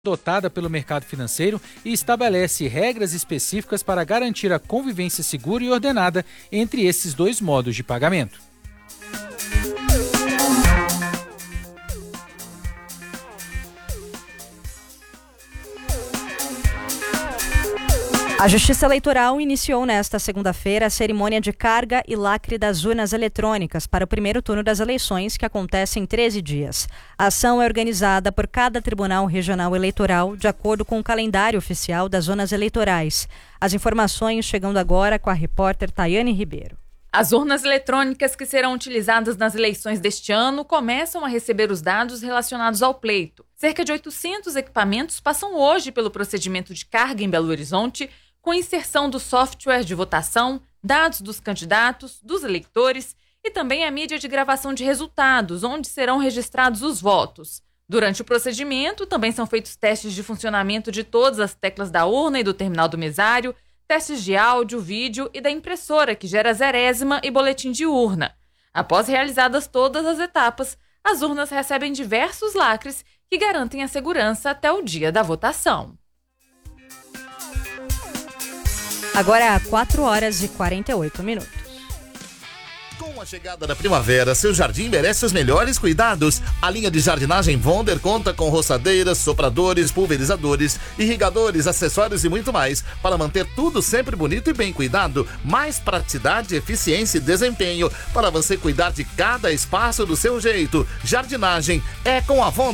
adotada pelo mercado financeiro e estabelece regras específicas para garantir a convivência segura e ordenada entre esses dois modos de pagamento. A Justiça Eleitoral iniciou nesta segunda-feira a cerimônia de carga e lacre das urnas eletrônicas para o primeiro turno das eleições, que acontece em 13 dias. A ação é organizada por cada Tribunal Regional Eleitoral, de acordo com o calendário oficial das zonas eleitorais. As informações chegando agora com a repórter Tayane Ribeiro. As urnas eletrônicas que serão utilizadas nas eleições deste ano começam a receber os dados relacionados ao pleito. Cerca de 800 equipamentos passam hoje pelo procedimento de carga em Belo Horizonte, com inserção do software de votação, dados dos candidatos, dos eleitores e também a mídia de gravação de resultados, onde serão registrados os votos. Durante o procedimento, também são feitos testes de funcionamento de todas as teclas da urna e do terminal do mesário, testes de áudio, vídeo e da impressora, que gera zerésima e boletim de urna. Após realizadas todas as etapas, as urnas recebem diversos lacres que garantem a segurança até o dia da votação. Agora, 4h48. Com a chegada da primavera, seu jardim merece os melhores cuidados. A linha de jardinagem Vonder conta com roçadeiras, sopradores, pulverizadores, irrigadores, acessórios e muito mais para manter tudo sempre bonito e bem cuidado. Mais praticidade, eficiência e desempenho para você cuidar de cada espaço do seu jeito. Jardinagem é com a Vonder.